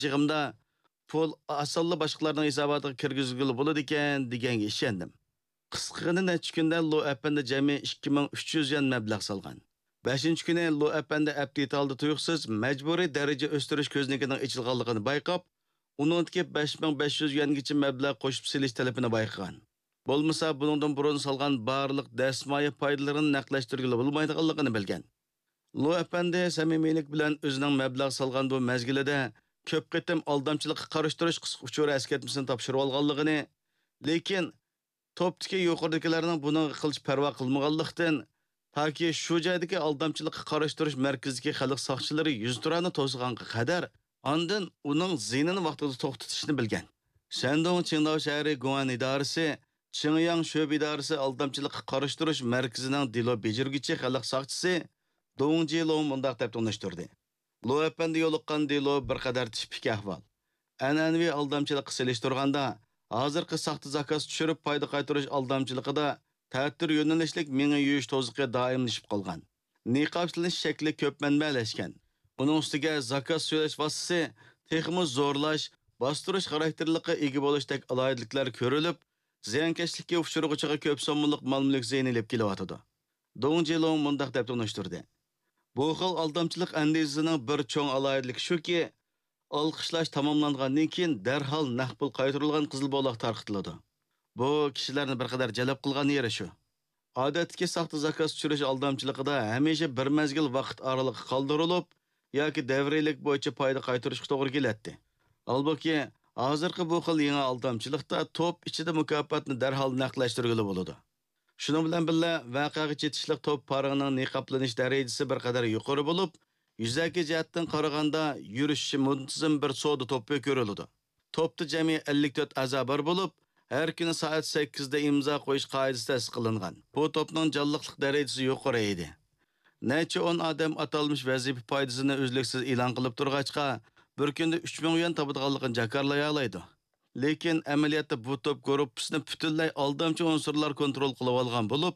Yig'imda pul asalli boshqalarning hisobotiga kirgizgili bo'ladi ekan deganga ishondim. Qisqagina necha kunda Lo Apanda jami 2300 yuan mablag' solgan. 5-kuni Lo Apanda apdate oldi tuyuqsiz majburiy daraja o'stirish ko'znikining ichilganligini bayqab, uningki 5500 yuangacha mablag' qo'shib silish talabini bayqagan. Bo'lmasa buningdan burun solgan barliq dasmoya foydalarini naqlashtirgili bo'lmaydiganligini bilgan. Lo Apanda samimiylik bilan o'zining mablag' solgan bu mezgilida ko'p qitim aldamchilikqa qarashtirish qisqa uchuri eskirtmasini topshirib olganligini, lekin topdagi yuqoridagilarning buni qilish parvo qilmaganlikdan toki shu joydagi aldamchilikqa qarashtirish markazidagi xalq soqchilari 100 turani to'sganga qadar ondan uning zinini vaqtida to'xtatishni bilgan. Shandong Qingdao shahri guan idorasi, Qingyang sho'b idorasi aldamchilikqa qarashtirish markazining dilo bejirgichi xalq soqchisi Dong Jilo mundaq deb tunishtirdi. Lo Apanda yo'liqqan dilo bir qadar tipik ahvol. An'anaviy aldamchilikqa selishtirganda, hozirgi saxta zakaz tushirib foyda qaytarish aldamchiligida ta'tir yo'nalishlik menga yuyish to'ziqi doimlashib qolgan. Niqoblanish shakli ko'p manbalashgan. Uning ustiga zakaz so'rash vositasi texmi zo'rlash, bostirish xarakterliga ega bo'lishdek aloyidliklar ko'rilib, ziyonkashlikka uchrag'uchiga ko'p so'mlik mol-mulk zaynilib kelyotdi. Dong Jilo mundaq deb tunishtirdi. Bu xil aldamchilik andizisining bir cho'ng aloyidligi shuki, olqishlash tamomlangandan keyin darhol naqd pul qaytarilgan qizil bo'loq tarqitiladi. Bu kishilarni bir qadar jalb qilgan yeri shu. Odatdagi saxta zakaz tushirish aldamchiligida hamisha bir mezgil vaqt oralig'i qoldirilib yoki davriylik bo'yicha foyda qaytarishga to'g'ri keladi. Albatta, hozirgi bu xil yangi aldamchilikda top ichida mukofotni darhol naqdlashtirgili bo'ladi. Şunun bilan birga vaqaga yetishlik top parıning niqoblanish darajasi bir qadar yuqori bo'lib, yuzaki jihatdan qaraganda yurishi muntazam bir savdo to'pi ko'riladi. Topda jami 54 a'zo bor bo'lib, har kuni soat 8 da imzo qo'yish qoidasi tasdiqlangan. Bu topning jonliqlik darajasi yuqori edi. Necha 10 odam atalmış vazifa foydasini uzluksiz e'lon qilib turg'achqa, bir kunda 3000 yuan topadiganligini jakarlay oladi. Lekin amaliyotda bu top korrupsiyani butunlay aldamchi unsurlar kontrol qilib olgan bo'lib,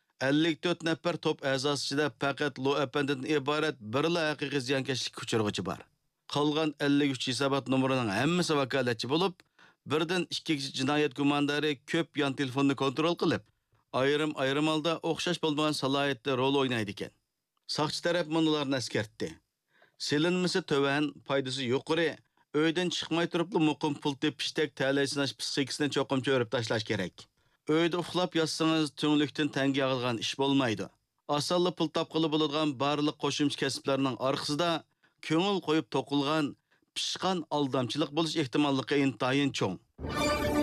54 nafar top a'zosida faqat Lo Apandadan iborat birla haqiqiy ziyonkashlik uchirg'ichi bor. Qolgan 53 hisobot nomerining hammasi vakolatchi bo'lib, birdan 2 jinoyat gumondori ko'p yon telefonni kontrol qilib, ayrim holda o'xshash bo'lmagan salohiyatda rol o'ynaydi ekan. Soqchi taraf bunlarni eskartdi. Silinmasi tovan, foydasi yuqori. Öyden çıkmay turuplu muqim pul tepiştek tələysinaş psikisini çoqum çörüp taşlaş gerek. Öyde uxlap yazsanız tünglükten tengi yağılgan iş bolmaydı. Asallı pul tapqılı buludgan barlıq qoşumç kesiplerinin arkasında köngül koyup toqulgan, pişqan aldamçılık buluş ihtimallıqı intayin çoğun.